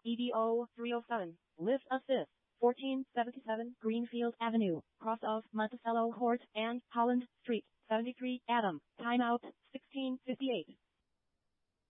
EDO 307, lift assist, 1477 Greenfield Avenue, cross of Monticello Court and Holland Street, 73 Adam, timeout, 16:58.